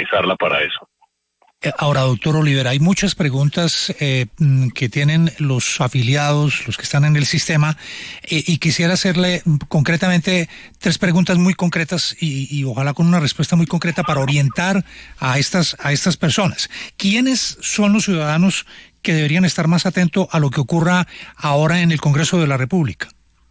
utilizarla para eso. Ahora, doctor Olivera, hay muchas preguntas que tienen los afiliados, los que están en el sistema, y quisiera hacerle concretamente 3 preguntas muy concretas y ojalá con una respuesta muy concreta para orientar a estas personas. ¿Quiénes son los ciudadanos que deberían estar más atentos a lo que ocurra ahora en el Congreso de la República?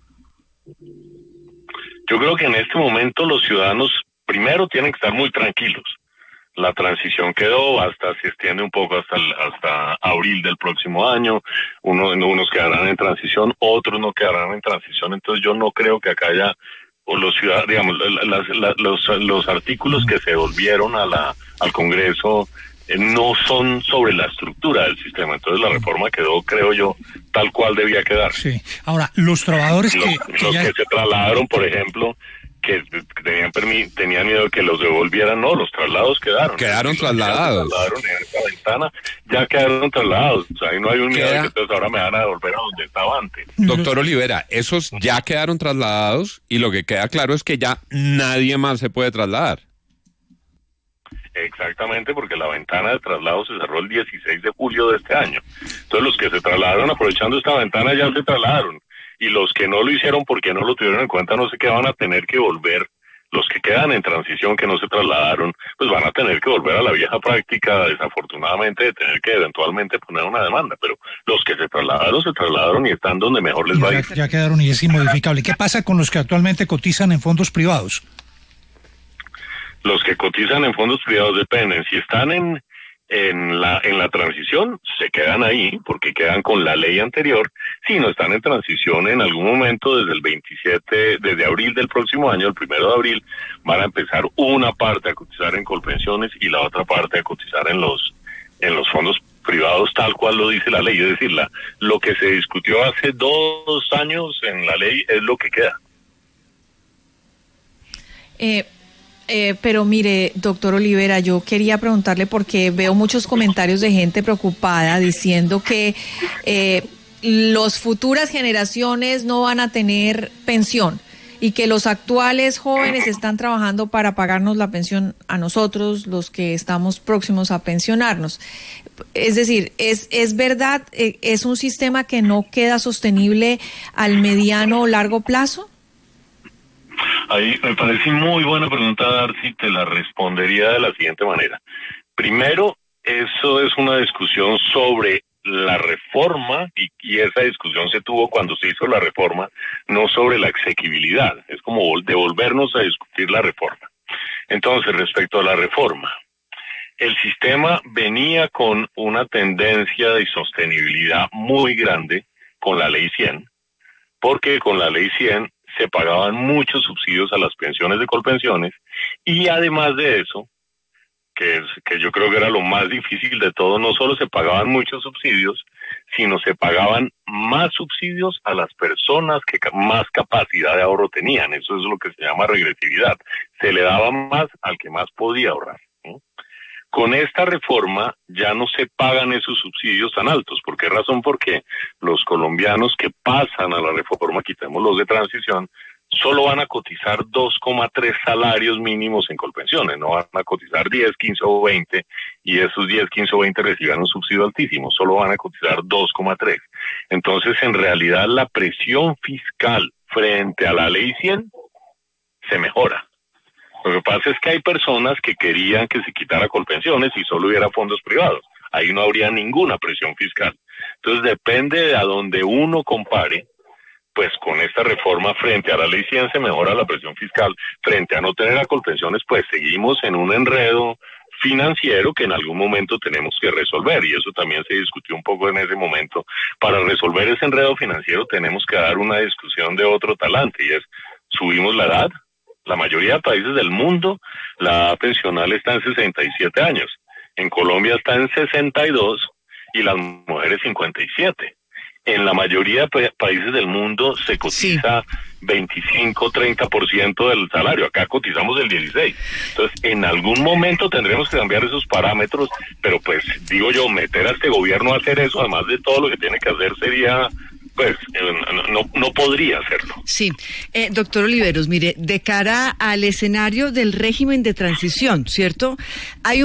Yo creo que en este momento los ciudadanos primero tienen que estar muy tranquilos. La transición quedó, hasta se extiende un poco hasta abril del próximo año. Unos quedarán en transición, otros no quedarán en transición. Entonces yo no creo que acá haya, o los ciudadanos, digamos, los artículos que se volvieron al Congreso no son sobre la estructura del sistema. Entonces la reforma quedó, creo yo, tal cual debía quedar. Sí. Ahora, los trabajadores que se trasladaron, por ejemplo, que tenían miedo de que los devolvieran, no, los traslados quedaron trasladados. Trasladaron en esta ventana, ya quedaron trasladados. O sea, ahí no hay un miedo de que entonces ahora me van a devolver a donde estaba antes. Doctor Olivera, esos ya quedaron trasladados y lo que queda claro es que ya nadie más se puede trasladar. Exactamente, porque la ventana de traslado se cerró el 16 de julio de este año. Entonces los que se trasladaron aprovechando esta ventana ya se trasladaron. Y los que no lo hicieron porque no lo tuvieron en cuenta, no sé qué van a tener que volver. Los que quedan en transición, que no se trasladaron, pues van a tener que volver a la vieja práctica, desafortunadamente, de tener que eventualmente poner una demanda. Pero los que se trasladaron y están donde mejor les va a ir. Ya quedaron y es inmodificable. ¿Qué pasa con los que actualmente cotizan en fondos privados? Los que cotizan en fondos privados dependen. Si están en la transición, se quedan ahí porque quedan con la ley anterior. Si no están en transición, en algún momento desde abril del próximo año, el 1 de abril, van a empezar una parte a cotizar en Colpensiones y la otra parte a cotizar en los fondos privados, tal cual lo dice la ley. Es decir, lo que se discutió hace 2 años en la ley es lo que queda. Pero mire, doctor Olivera, yo quería preguntarle porque veo muchos comentarios de gente preocupada diciendo que las futuras generaciones no van a tener pensión y que los actuales jóvenes están trabajando para pagarnos la pensión a nosotros, los que estamos próximos a pensionarnos. Es decir, ¿es verdad, es un sistema que no queda sostenible al mediano o largo plazo? Ahí me parece muy buena pregunta, Darcy, te la respondería de la siguiente manera. Primero, eso es una discusión sobre la reforma y esa discusión se tuvo cuando se hizo la reforma, no sobre la asequibilidad. Es como devolvernos a discutir la reforma. Entonces, respecto a la reforma, el sistema venía con una tendencia de sostenibilidad muy grande con la Ley 100, porque con la Ley 100 se pagaban muchos subsidios a las pensiones de Colpensiones y además de eso, que yo creo que era lo más difícil de todo, no solo se pagaban muchos subsidios, sino se pagaban más subsidios a las personas que más capacidad de ahorro tenían. Eso es lo que se llama regresividad. Se le daba más al que más podía ahorrar, ¿no? Con esta reforma ya no se pagan esos subsidios tan altos. ¿Por qué razón? Porque los colombianos que pasan a la reforma, quitemos los de transición, solo van a cotizar 2,3 salarios mínimos en Colpensiones, no van a cotizar 10, 15 o 20, y esos 10, 15 o 20 reciban un subsidio altísimo, solo van a cotizar 2,3. Entonces, en realidad, la presión fiscal frente a la Ley 100 se mejora. Lo que pasa es que hay personas que querían que se quitara Colpensiones y solo hubiera fondos privados. Ahí no habría ninguna presión fiscal. Entonces depende de a donde uno compare, pues con esta reforma frente a la Ley 100 se mejora la presión fiscal. Frente a no tener a Colpensiones, pues seguimos en un enredo financiero que en algún momento tenemos que resolver, y eso también se discutió un poco en ese momento. Para resolver ese enredo financiero tenemos que dar una discusión de otro talante, y es, subimos la edad. La mayoría de países del mundo, la edad pensional está en 67 años. En Colombia está en 62 y las mujeres 57. En la mayoría de países del mundo se cotiza 25-30% del salario. Acá cotizamos el 16%. Entonces, en algún momento tendremos que cambiar esos parámetros, pero pues, digo yo, meter a este gobierno a hacer eso, además de todo lo que tiene que hacer, sería... pues no podría hacerlo. Sí, doctor Oliveros, mire, de cara al escenario del régimen de transición, ¿cierto? Hay